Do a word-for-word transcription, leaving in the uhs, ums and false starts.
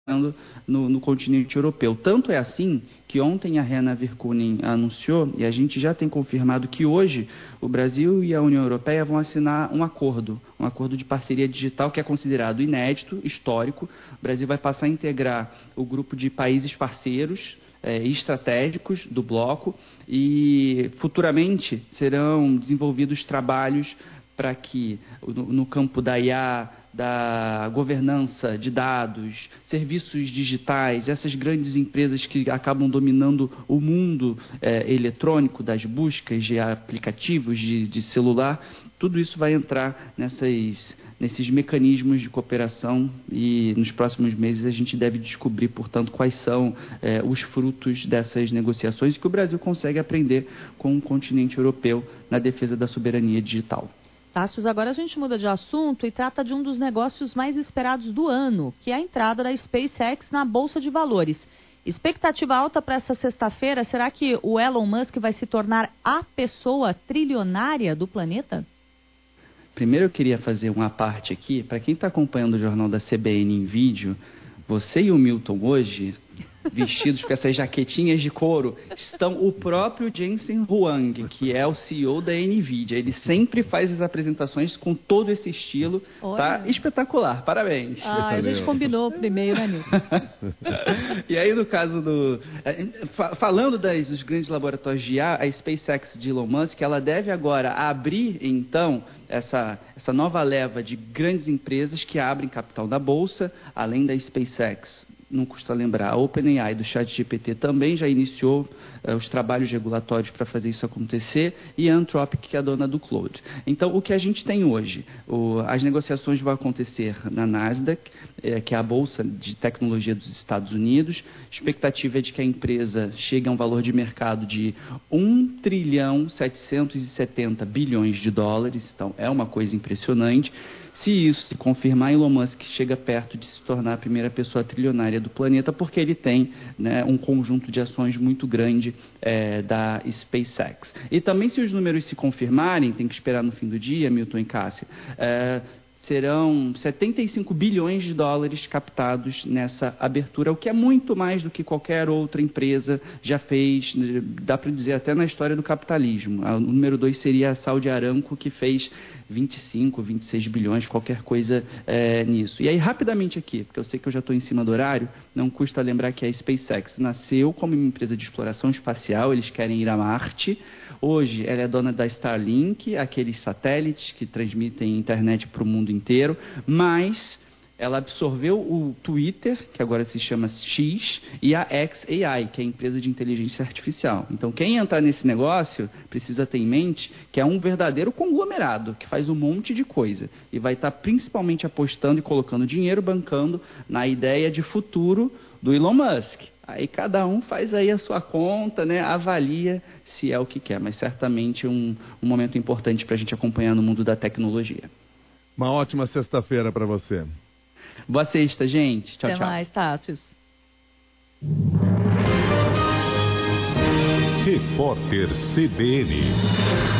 No, no continente europeu. Tanto é assim que ontem a Rena Virkunen anunciou, e a gente já tem confirmado que hoje o Brasil e a União Europeia vão assinar um acordo, um acordo de parceria digital que é considerado inédito, histórico. O Brasil vai passar a integrar o grupo de países parceiros é, estratégicos do bloco e futuramente serão desenvolvidos trabalhos para que no, no campo da I A, da governança de dados, serviços digitais, essas grandes empresas que acabam dominando o mundo é, eletrônico das buscas de aplicativos de, de celular, tudo isso vai entrar nessas, nesses mecanismos de cooperação e nos próximos meses a gente deve descobrir, portanto, quais são é, os frutos dessas negociações que o Brasil consegue aprender com o continente europeu na defesa da soberania digital. Tássio, agora a gente muda de assunto e trata de um dos negócios mais esperados do ano, que é a entrada da SpaceX na Bolsa de Valores. Expectativa alta para essa sexta-feira, será que o Elon Musk vai se tornar a pessoa trilionária do planeta? Primeiro eu queria fazer uma parte aqui, para quem está acompanhando o Jornal da C B N em vídeo, você e o Milton hoje, vestidos com essas jaquetinhas de couro, estão o próprio Jensen Huang, que é o C E O da NVIDIA. Ele sempre faz as apresentações com todo esse estilo. Olha. Tá espetacular, parabéns. Ah, a gente combinou primeiro, né, Milton? E aí, no caso do... Falando das, dos grandes laboratórios de I A, a SpaceX de Elon Musk, ela deve agora abrir, então, essa, essa nova leva de grandes empresas que abrem capital na Bolsa, além da SpaceX. Não custa lembrar, a OpenAI do ChatGPT também já iniciou uh, os trabalhos regulatórios para fazer isso acontecer, e a Anthropic, que é a dona do Cloud. Então, o que a gente tem hoje? O, as negociações vão acontecer na Nasdaq, eh, que é a Bolsa de Tecnologia dos Estados Unidos. A expectativa é de que a empresa chegue a um valor de mercado de um trilhão setecentos e setenta bilhões de dólares, então é uma coisa impressionante. Se isso se confirmar, Elon Musk chega perto de se tornar a primeira pessoa trilionária do planeta, porque ele tem, né, um conjunto de ações muito grande é, da SpaceX. E também, se os números se confirmarem, tem que esperar no fim do dia, Milton e Cássia, é, serão setenta e cinco bilhões de dólares captados nessa abertura, o que é muito mais do que qualquer outra empresa já fez, dá para dizer até na história do capitalismo. O número dois seria a Saudi Aramco, que fez vinte e cinco, vinte e seis bilhões, qualquer coisa é, nisso. E aí, rapidamente aqui, porque eu sei que eu já estou em cima do horário, não custa lembrar que a SpaceX nasceu como uma empresa de exploração espacial, eles querem ir a Marte. Hoje, ela é dona da Starlink, aqueles satélites que transmitem internet para o mundo inteiro, mas ela absorveu o Twitter, que agora se chama X, e a xAI, que é a empresa de inteligência artificial. Então, quem entrar nesse negócio precisa ter em mente que é um verdadeiro conglomerado, que faz um monte de coisa, e vai estar principalmente apostando e colocando dinheiro, bancando na ideia de futuro do Elon Musk. Aí cada um faz aí a sua conta, né, avalia se é o que quer, mas certamente um, um momento importante para a gente acompanhar no mundo da tecnologia. Uma ótima sexta-feira para você. Boa sexta, gente. Tchau, Até tchau. Até mais, Tássio. Repórter C B N.